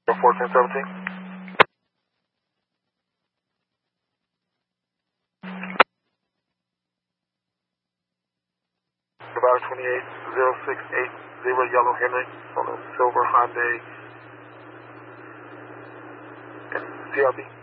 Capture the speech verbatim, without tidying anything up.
fourteen seventeen. About twenty-eight zero six eight zero Yellow Henry on a silver Hyundai and C R V.